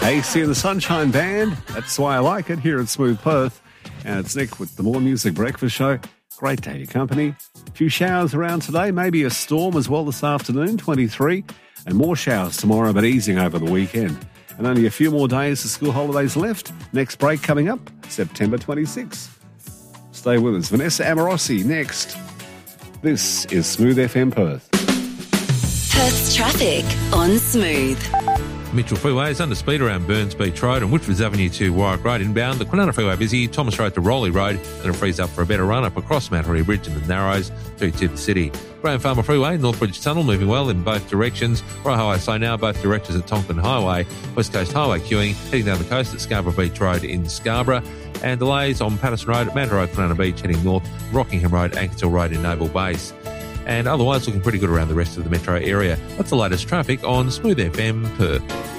AC and the Sunshine Band. That's why I like it here at Smooth Perth. And it's Nick with the More Music Breakfast Show. Great to have your company. A few showers around today, maybe a storm as well this afternoon, 23. And more showers tomorrow, but easing over the weekend. And only a few more days of school holidays left. Next break coming up, September 26th. Stay with us. Vanessa Amorosi next. This is Smooth FM Perth. Perth's traffic on Smooth. Mitchell Freeway is under speed around Burns Beach Road and Woodfords Avenue to Warwick Road inbound. The Kwinana Freeway busy, Thomas Road to Rowley Road, and it frees up for a better run up across Mount Horry Bridge and the Narrows to the city. Graham Farmer Freeway, Northbridge Tunnel moving well in both directions. Royal Highway slow now, both directions at Tonkin Highway. West Coast Highway queuing, heading down the coast at Scarborough Beach Road in Scarborough. And delays on Patterson Road at Manta Road, Kwinana Beach, heading north, Rockingham Road, Ankersville Road in Naval Base. And otherwise looking pretty good around the rest of the metro area. That's the latest traffic on Smooth FM Perth.